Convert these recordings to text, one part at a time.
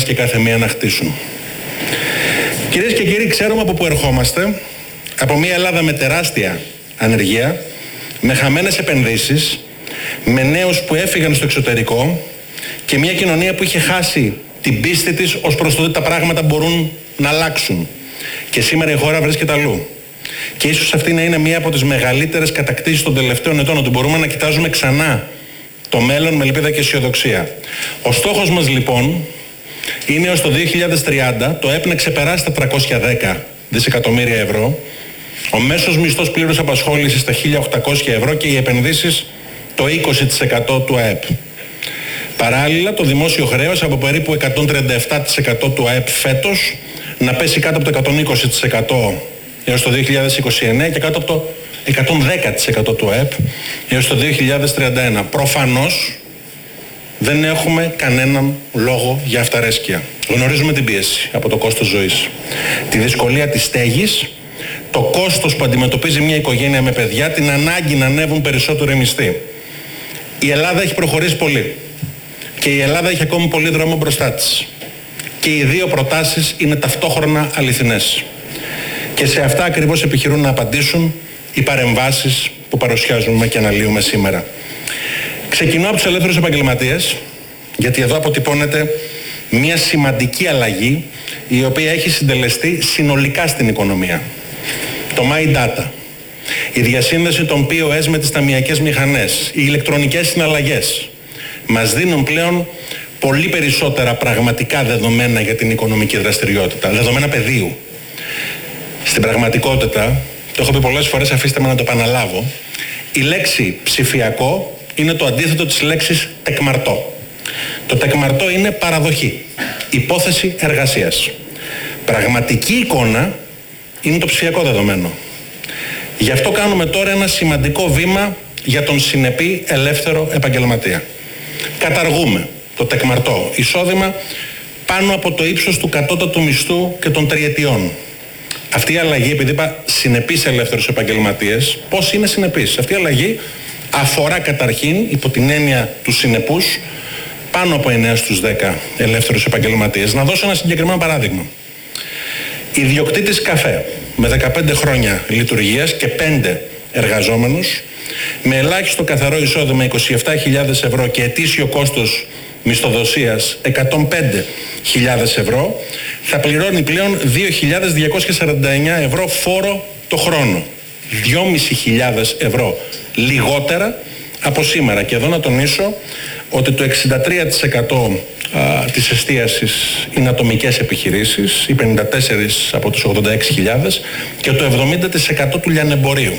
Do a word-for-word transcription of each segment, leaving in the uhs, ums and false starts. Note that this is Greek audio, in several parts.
και κάθε μία να χτίσουν. Κυρίες και κύριοι, ξέρουμε από πού ερχόμαστε. Από μια Ελλάδα με τεράστια ανεργία, με χαμένες επενδύσεις, με νέους που έφυγαν στο εξωτερικό και μια κοινωνία που είχε χάσει την πίστη της ως προς το ότι τα πράγματα μπορούν να αλλάξουν. Και σήμερα η χώρα βρίσκεται αλλού. Και ίσως αυτή να είναι μία από τις μεγαλύτερες κατακτήσεις των τελευταίων ετών, ότι μπορούμε να κοιτάζουμε ξανά το μέλλον με ελπίδα και αισιοδοξία. Ο στόχος μας λοιπόν είναι ως το δύο χιλιάδες τριάντα το ΕΠ να ξεπεράσει τα τριακόσια δέκα δισεκατομμύρια ευρώ, ο μέσος μισθός πλήρους απασχόλησης στα χίλια οκτακόσια ευρώ και οι επενδύσεις το είκοσι τοις εκατό του ΑΕΠ. Παράλληλα, το δημόσιο χρέος από περίπου εκατόν τριάντα επτά τοις εκατό του ΑΕΠ φέτος να πέσει κάτω από το εκατόν είκοσι τοις εκατό έως το δύο χιλιάδες είκοσι εννέα και κάτω από το εκατόν δέκα τοις εκατό του ΑΕΠ έως το δύο χιλιάδες τριάντα ένα. Προφανώς δεν έχουμε κανέναν λόγο για αυταρέσκεια. Γνωρίζουμε την πίεση από το κόστος ζωής, τη δυσκολία της στέγης, το κόστος που αντιμετωπίζει μια οικογένεια με παιδιά, την ανάγκη να ανέβουν περισσότερο οι μισθοί. Η Ελλάδα έχει προχωρήσει πολύ και η Ελλάδα έχει ακόμη πολύ δρόμο μπροστά της. Και οι δύο προτάσεις είναι ταυτόχρονα αληθινές. Και σε αυτά ακριβώς επιχειρούν να απαντήσουν οι παρεμβάσεις που παρουσιάζουμε και αναλύουμε σήμερα. Ξεκινώ από τους ελεύθερους επαγγελματίες, γιατί εδώ αποτυπώνεται μια σημαντική αλλαγή η οποία έχει συντελεστεί συνολικά στην οικονομία. Το My Data, η διασύνδεση των πι ο ες με τις ταμειακές μηχανές, οι ηλεκτρονικές συναλλαγές μας δίνουν πλέον πολύ περισσότερα πραγματικά δεδομένα για την οικονομική δραστηριότητα, δεδομένα πεδίου. Στην πραγματικότητα, το έχω πει πολλές φορές, αφήστε με να το επαναλάβω, η λέξη ψηφιακό είναι το αντίθετο της λέξης τεκμαρτό. Το τεκμαρτό είναι παραδοχή, υπόθεση εργασίας. Πραγματική εικόνα είναι το ψηφιακό δεδομένο. Γι' αυτό κάνουμε τώρα ένα σημαντικό βήμα για τον συνεπή ελεύθερο επαγγελματία. Καταργούμε το τεκμαρτό εισόδημα πάνω από το ύψος του κατώτατου μισθού και των τριετιών. Αυτή η αλλαγή, επειδή είπα συνεπείς ελεύθερους επαγγελματίες, πώς είναι συνεπείς? Αυτή η αλλαγή αφορά καταρχήν, υπό την έννοια του συνεπούς, πάνω από εννέα στους δέκα ελεύθερους επαγγελματίες. Να δώσω ένα συγκεκριμένο παράδειγμα. Ιδιοκτήτης καφέ με δεκαπέντε χρόνια λειτουργίας και πέντε εργαζόμενους, με ελάχιστο καθαρό εισόδημα είκοσι επτά χιλιάδες ευρώ και ετήσιο κόστος μισθοδοσίας εκατόν πέντε χιλιάδες ευρώ, θα πληρώνει πλέον δύο χιλιάδες διακόσια σαράντα εννέα ευρώ φόρο το χρόνο. δυόμισι χιλιάδες ευρώ λιγότερα από σήμερα. Και εδώ να τονίσω ότι το εξήντα τρία τοις εκατό α, της εστίασης είναι ατομικές επιχειρήσεις, οι πενήντα τέσσερα από τους ογδόντα έξι χιλιάδες και το εβδομήντα τοις εκατό του λιανεμπορίου.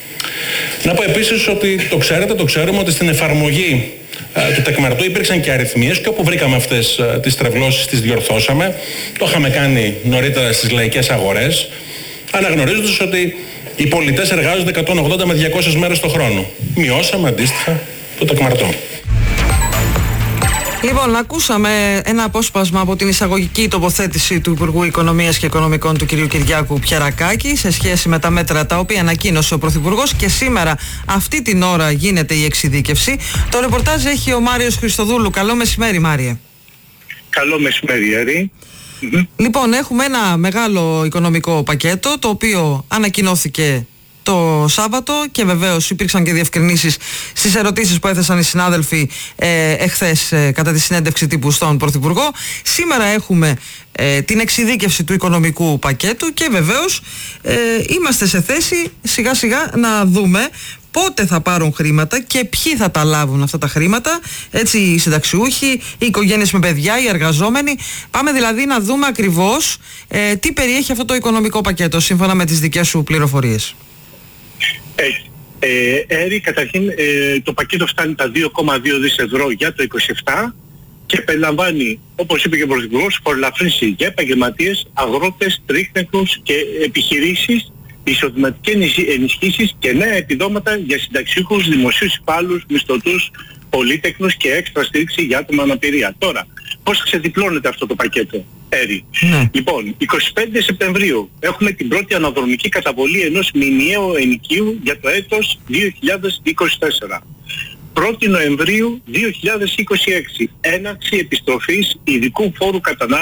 Να πω επίσης ότι το ξέρετε, το ξέρουμε ότι στην εφαρμογή α, του τεκμαρτού υπήρξαν και αριθμίες και όπου βρήκαμε αυτές α, τις τρευλώσεις τις διορθώσαμε. Το είχαμε κάνει νωρίτερα στις λαϊκές αγορές, αναγνωρίζοντας ότι οι πολιτές εργάζονται εκατόν ογδόντα με διακόσιες μέρες το χρόνο. Μειώσαμε αντίστοιχα το τεκμαρτό. Λοιπόν, ακούσαμε ένα απόσπασμα από την εισαγωγική τοποθέτηση του Υπουργού Οικονομίας και Οικονομικών του κ. Κυριάκου Πιερακάκη σε σχέση με τα μέτρα τα οποία ανακοίνωσε ο Πρωθυπουργός και σήμερα αυτή την ώρα γίνεται η εξειδίκευση. Το ρεπορτάζ έχει ο Μάριος Χριστοδούλου. Καλό μεσημέρι, Μάριε. Καλό μεσημέρι, Έρη. Λοιπόν, έχουμε ένα μεγάλο οικονομικό πακέτο το οποίο ανακοινώθηκε το Σάββατο και βεβαίως υπήρξαν και διευκρινήσεις στις ερωτήσεις που έθεσαν οι συνάδελφοι ε, εχθές ε, κατά τη συνέντευξη τύπου στον Πρωθυπουργό. Σήμερα έχουμε ε, την εξειδίκευση του οικονομικού πακέτου και βεβαίως ε, είμαστε σε θέση σιγά σιγά να δούμε πότε θα πάρουν χρήματα και ποιοι θα τα λάβουν αυτά τα χρήματα, έτσι οι συνταξιούχοι, οι οικογένειες με παιδιά, οι εργαζόμενοι. Πάμε δηλαδή να δούμε ακριβώς ε, τι περιέχει αυτό το οικονομικό πακέτο σύμφωνα με τις δικές σου πληροφορίες. Έτσι. Ε, Έρη, καταρχήν ε, το πακέτο φτάνει τα δύο κόμμα δύο δισεκατομμύρια ευρώ για το είκοσι επτά και περιλαμβάνει, όπως είπε και ο Πρωθυπουργός, φορολαφρύνση για επαγγελματίες, αγρότες, τρίχνεκνους και επιχειρήσεις, εισοδηματικές ενισχύσεις και νέα επιδόματα για συνταξιούχους, δημοσίους υπάλληλους, μισθωτούς, πολύτεκνους και έξτρα στήριξη για άτομα αναπηρία. Τώρα, πώς ξεδιπλώνεται αυτό το πακέτο, Έρη? Ναι. Λοιπόν, εικοστή πέμπτη Σεπτεμβρίου έχουμε την πρώτη αναδρομική καταβολή ενός μηνιαίου ενοικίου για το έτος δύο χιλιάδες είκοσι τέσσερα. πρώτη Νοεμβρίου δύο χιλιάδες είκοσι έξι, έναρξη επιστροφής ειδικού φόρου κατανάλωσης